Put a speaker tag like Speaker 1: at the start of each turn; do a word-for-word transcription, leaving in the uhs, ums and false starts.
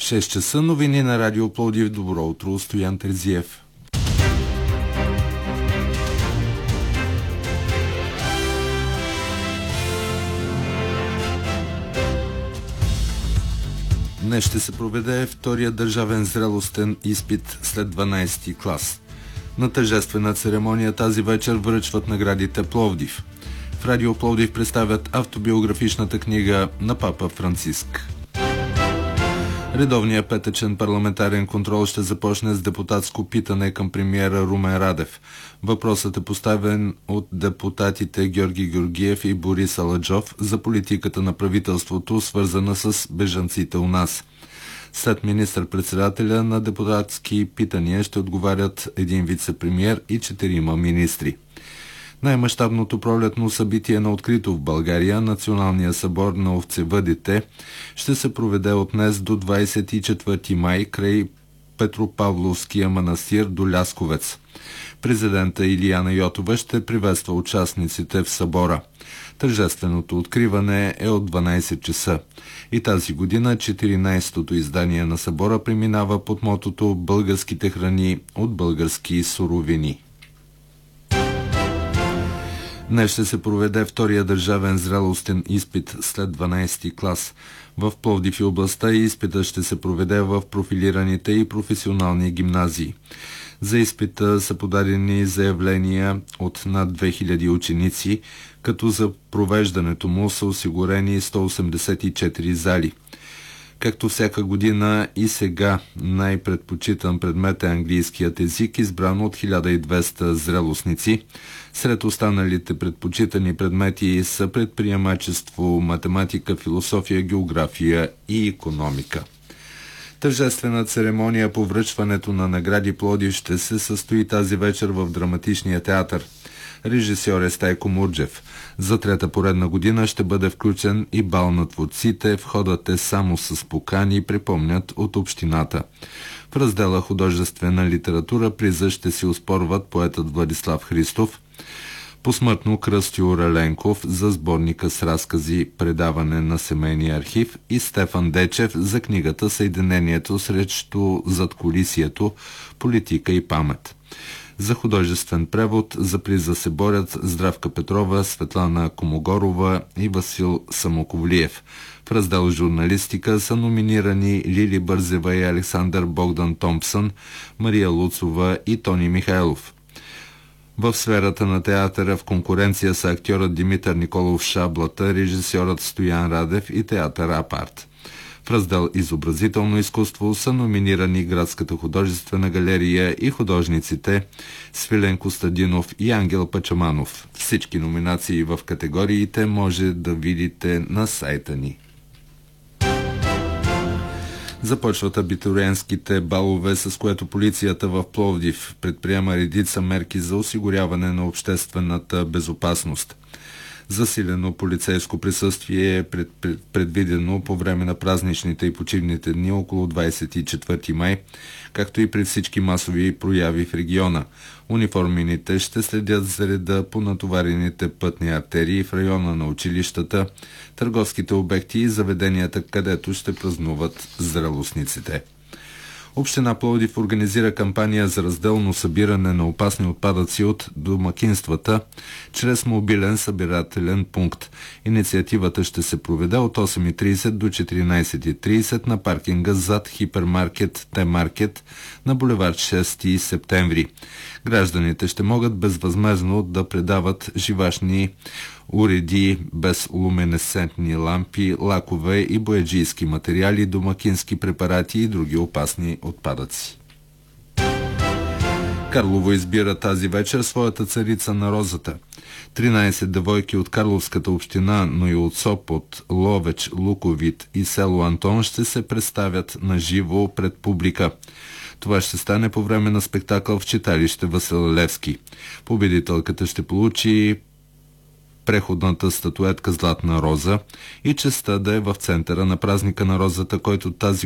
Speaker 1: шест часа новини на Радио Пловдив. Добро утро, Стоян Терзиев. Днес ще се проведе втория държавен зрелостен изпит след дванайсети клас. На тържествена церемония тази вечер връчват наградите Пловдив. В Радио Пловдив представят автобиографичната книга на папа Франциск. Редовният петъчен парламентарен контрол ще започне с депутатско питане към премиера Румен Радев. Въпросът е поставен от депутатите Георги Георгиев и Борис Аладжов за политиката на правителството, свързана с бежанците у нас. След министър-председателя на депутатски питания ще отговарят един вице-премиер и четирима министри. Най-мащабното пролетно събитие на открито в България, Националния събор на овцевъдите, ще се проведе от днес до двадесет и четвърти май край Петропавловския манастир до Лясковец. Президента Илияна Йотова ще приветства участниците в събора. Тържественото откриване е от дванайсет часа. И тази година четиринайсетото издание на събора преминава под мотото «Българските храни от български суровини». Днес ще се проведе втория държавен зрелостен изпит след дванайсети клас. В Пловдив и областта изпитът ще се проведе в профилираните и професионални гимназии. За изпита са подадени заявления от над две хиляди ученици, като за провеждането му са осигурени сто осемдесет и четири зали. Както всяка година и сега най-предпочитан предмет е английският език, избран от хиляда и двеста зрелостници. Сред останалите предпочитани предмети са предприемачество, математика, философия, география и икономика. Тържествена церемония по връчването на награди Пловдив ще се състои тази вечер в Драматичния театър. Режисьор е Стайко Мурджев. За трета поредна година ще бъде включен и бал на творците. Входът е само с покани, припомнят от общината. В раздела художествена литература приза ще си оспорват поетът Владислав Христов, посмъртно Кръстю Раленков за сборника с разкази «Предаване на семейния архив» и Стефан Дечев за книгата «Съединението срещу задкулисието, политика и памет». За художествен превод за приза се борят Здравка Петрова, Светлана Комогорова и Васил Самоковлиев. В раздел журналистика са номинирани Лили Бързева и Александър Богдан Томпсън, Мария Луцова и Тони Михайлов. В сферата на театъра в конкуренция са актьорът Димитър Николов Шаблата, режисьорът Стоян Радев и театър Апарт. В раздел изобразително изкуство са номинирани Градската художествена галерия и художниците Свилен Костадинов и Ангел Пачаманов. Всички номинации в категориите може да видите на сайта ни. Започват абитуриентските балове, с което полицията в Пловдив предприема редица мерки за осигуряване на обществената безопасност. Засилено полицейско присъствие е пред, пред, предвидено по време на празничните и почивните дни около двадесет и четвърти май, както и при всички масови прояви в региона. Униформените ще следят за реда по натоварените пътни артерии в района на училищата, търговските обекти и заведенията, където ще празнуват зрелостниците. Община Пловдив организира кампания за разделно събиране на опасни отпадъци от домакинствата чрез мобилен събирателен пункт. Инициативата ще се проведе от осем и тридесет до четиринайсет и тридесет на паркинга зад хипермаркет Т-маркет на булевард шести септември. Гражданите ще могат безвъзмездно да предават живашни уреди без луминесцентни лампи, лакове и бояджийски материали, домакински препарати и други опасни отпадъци. Карлово избира тази вечер своята царица на розата. тринайсет девойки от Карловската община, но и от Сопот, Ловеч, Луковит и село Антон ще се представят на живо пред публика. Това ще стане по време на спектакъл в читалище Васил Левски. Победителката ще получи преходната статуетка Златна роза и честта да е в центъра на празника на розата, който тази